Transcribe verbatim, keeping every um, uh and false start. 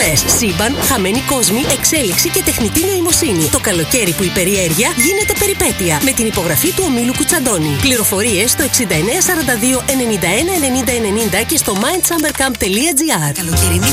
συμβουλές. Σύμπαν, χαμένοι κόσμοι, εξέλιξη και τεχνητή νοημοσύνη. Το καλοκαίρι που η περιέργεια γίνεται περιπέτεια. Με την υπογραφή του ομίλου Κουτσαντώνη. Πληροφορίες στο εξήντα εννέα σαράντα δύο ενενήντα ένα ενενήντα ενενήντα και στο mind summer camp τελεία gr.